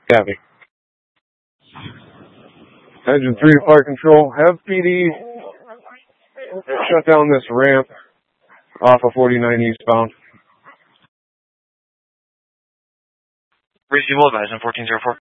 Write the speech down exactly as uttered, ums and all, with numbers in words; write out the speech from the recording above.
Copy. Engine three to fire control. Have P D shut down this ramp off of forty-nine eastbound. Reasonable advise on fourteen oh four.